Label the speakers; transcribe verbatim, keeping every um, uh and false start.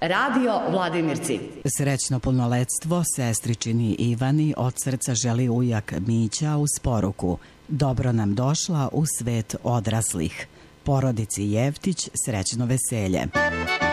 Speaker 1: Radio Vladimirci.
Speaker 2: Srećno punoletstvo sestričini Ivani od srca želi ujak Mića uz poruku: dobro nam došla u svet odraslih. Porodici Jevtić srećno veselje.